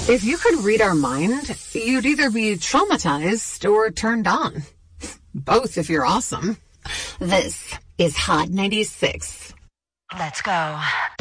If you could read our mind, you'd either be traumatized or turned on. Both if you're awesome. This is Hot 96. Let's go.